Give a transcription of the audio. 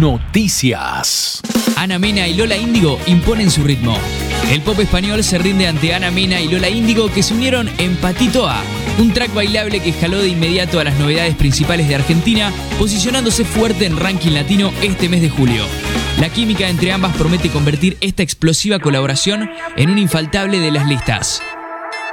Noticias. Ana Mena y Lola Índigo imponen su ritmo. El pop español se rinde ante Ana Mena y Lola Índigo, que se unieron en Patito A, un track bailable que escaló de inmediato a las novedades principales de Argentina, posicionándose fuerte en ranking latino este mes de julio. La química entre ambas promete convertir esta explosiva colaboración en un infaltable de las listas.